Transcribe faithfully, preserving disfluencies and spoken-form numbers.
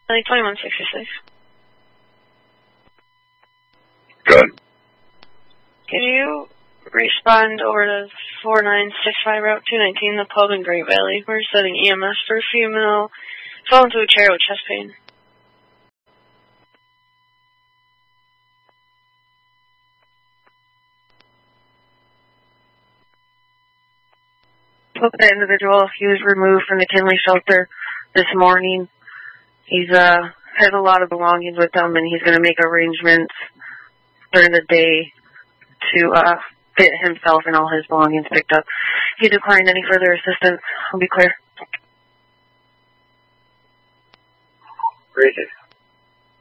Like twenty-one sixty-six. Good. Can you respond over to four nine six five Route two nineteen, the pub in Great Valley? We're setting E M S for a female. Fell into a chair with chest pain. Look at that individual. He was removed from the Kinley shelter this morning. He's uh has a lot of belongings with him, and he's going to make arrangements during the day to uh get himself and all his belongings picked up. He declined any further assistance. I'll be clear. Great.